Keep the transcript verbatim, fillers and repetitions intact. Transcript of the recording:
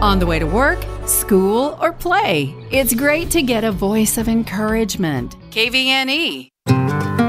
On the way to work, school, or play, it's great to get a voice of encouragement. K V N E